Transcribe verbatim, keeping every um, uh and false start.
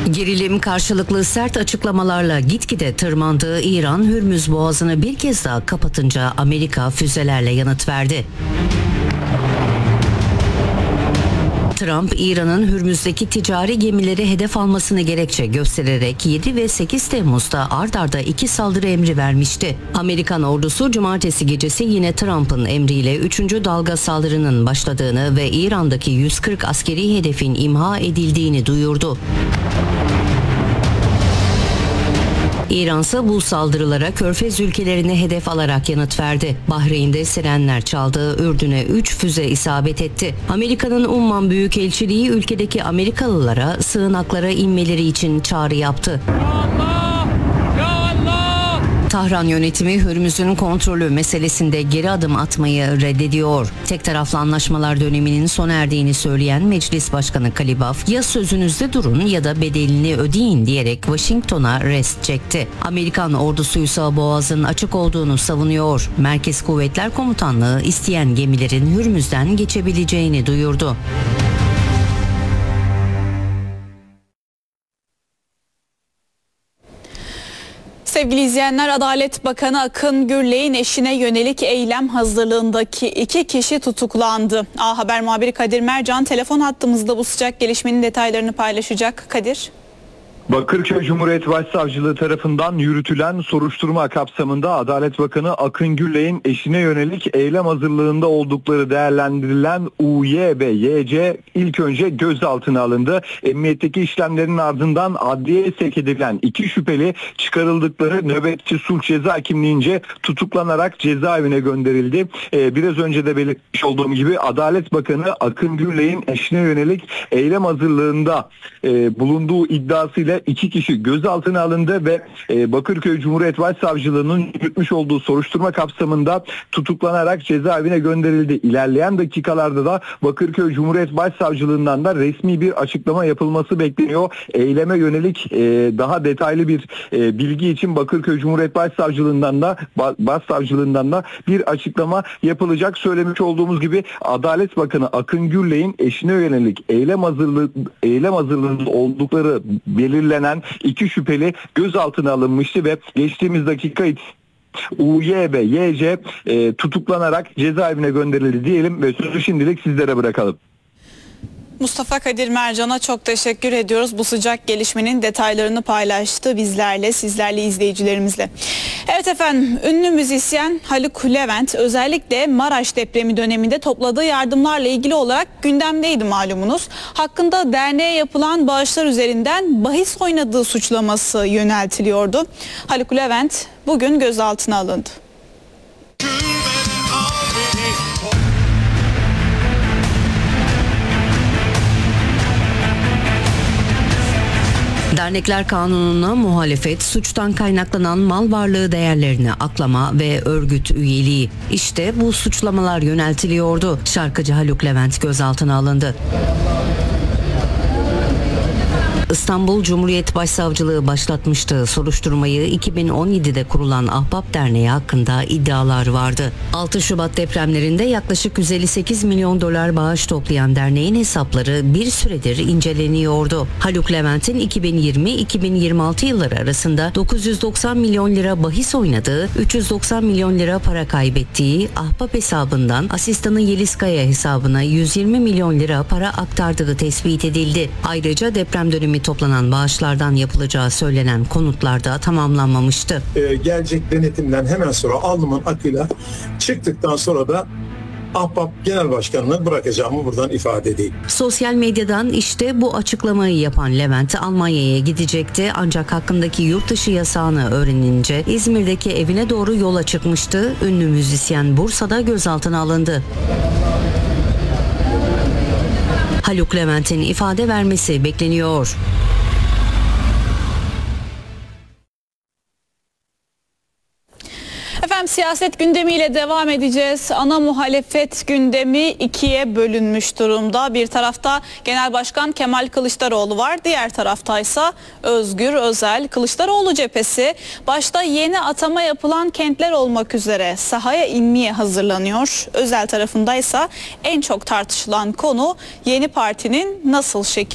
Gerilim karşılıklı sert açıklamalarla gitgide tırmandığı İran, Hürmüz Boğazı'nı bir kez daha kapatınca Amerika füzelerle yanıt verdi. Trump, İran'ın Hürmüz'deki ticari gemileri hedef almasını gerekçe göstererek yedi ve sekiz Temmuz'da ard arda iki saldırı emri vermişti. Amerikan ordusu cumartesi gecesi yine Trump'ın emriyle üçüncü dalga saldırının başladığını ve İran'daki yüz kırk askeri hedefin imha edildiğini duyurdu. İran ise bu saldırılara Körfez ülkelerini hedef alarak yanıt verdi. Bahreyn'de sirenler çaldı, Ürdün'e üç füze isabet etti. Amerika'nın Umman Büyükelçiliği ülkedeki Amerikalılara sığınaklara inmeleri için çağrı yaptı. Tahran yönetimi Hürmüz'ün kontrolü meselesinde geri adım atmayı reddediyor. Tek taraflı anlaşmalar döneminin sona erdiğini söyleyen Meclis Başkanı Kalibaf, ya sözünüzde durun ya da bedelini ödeyin diyerek Washington'a rest çekti. Amerikan ordusuysa Boğaz'ın açık olduğunu savunuyor. Merkez Kuvvetler Komutanlığı isteyen gemilerin Hürmüz'den geçebileceğini duyurdu. Sevgili izleyenler, Adalet Bakanı Akın Gürley'in eşine yönelik eylem hazırlığındaki iki kişi tutuklandı. A Haber muhabiri Kadir Mercan telefon hattımızda bu sıcak gelişmenin detaylarını paylaşacak. Kadir. Bakırköy Cumhuriyet Başsavcılığı tarafından yürütülen soruşturma kapsamında Adalet Bakanı Akın Gürley'in eşine yönelik eylem hazırlığında oldukları değerlendirilen U Y ve Y C ilk önce gözaltına alındı. Emniyetteki işlemlerin ardından adliyeye sevk edilen iki şüpheli çıkarıldıkları nöbetçi sulh ceza kimliğince tutuklanarak cezaevine gönderildi. Ee, biraz önce de belirtmiş olduğum gibi Adalet Bakanı Akın Gürley'in eşine yönelik eylem hazırlığında e, bulunduğu iddiasıyla iki kişi gözaltına alındı ve Bakırköy Cumhuriyet Başsavcılığı'nın yürütmüş olduğu soruşturma kapsamında tutuklanarak cezaevine gönderildi. İlerleyen dakikalarda da Bakırköy Cumhuriyet Başsavcılığı'ndan da resmi bir açıklama yapılması bekleniyor. Eyleme yönelik daha detaylı bir bilgi için Bakırköy Cumhuriyet Başsavcılığı'ndan da Başsavcılığı'ndan da bir açıklama yapılacak. Söylemiş olduğumuz gibi Adalet Bakanı Akın Gürley'in eşine yönelik eylem hazırlığı eylem hazırlığında oldukları belirlenen iki şüpheli gözaltına alınmıştı ve geçtiğimiz dakika U Y ve Y C e, tutuklanarak cezaevine gönderildi diyelim ve sözü şimdilik sizlere bırakalım. Mustafa Kadir Mercan'a çok teşekkür ediyoruz. Bu sıcak gelişmenin detaylarını paylaştı bizlerle, sizlerle, izleyicilerimizle. Evet efendim, ünlü müzisyen Haluk Levent özellikle Maraş depremi döneminde topladığı yardımlarla ilgili olarak gündemdeydi malumunuz. Hakkında derneğe yapılan bağışlar üzerinden bahis oynadığı suçlaması yöneltiliyordu. Haluk Levent bugün gözaltına alındı. Dernekler Kanunu'na muhalefet, suçtan kaynaklanan mal varlığı değerlerini aklama ve örgüt üyeliği. İşte bu suçlamalar yöneltiliyordu. Şarkıcı Haluk Levent gözaltına alındı. İstanbul Cumhuriyet Başsavcılığı başlatmıştı soruşturmayı. iki bin on yedide kurulan Ahbap Derneği hakkında iddialar vardı. altı Şubat depremlerinde yaklaşık yüz elli sekiz milyon dolar bağış toplayan derneğin hesapları bir süredir inceleniyordu. Haluk Levent'in iki bin yirmi iki bin yirmi altı yılları arasında dokuz yüz doksan milyon lira bahis oynadığı, üç yüz doksan milyon lira para kaybettiği, Ahbap hesabından asistanı Yeliz Kaya hesabına yüz yirmi milyon lira para aktardığı tespit edildi. Ayrıca deprem dönemi toplanan bağışlardan yapılacağı söylenen konutlarda tamamlanmamıştı. Ee, gelecek denetimden hemen sonra alnımın akıyla çıktıktan sonra da Ahbap Genel Başkanı'nı bırakacağımı buradan ifade edeyim. Sosyal medyadan işte bu açıklamayı yapan Levent Almanya'ya gidecekti, ancak hakkındaki yurt dışı yasağını öğrenince İzmir'deki evine doğru yola çıkmıştı. Ünlü müzisyen Bursa'da gözaltına alındı. Haluk Levent'in ifade vermesi bekleniyor. Efendim, siyaset gündemiyle devam edeceğiz. Ana muhalefet gündemi ikiye bölünmüş durumda. Bir tarafta Genel Başkan Kemal Kılıçdaroğlu var. Diğer taraftaysa Özgür Özel. Kılıçdaroğlu cephesi başta yeni atama yapılan kentler olmak üzere sahaya inmeye hazırlanıyor. Özel tarafındaysa en çok tartışılan konu yeni partinin nasıl şekil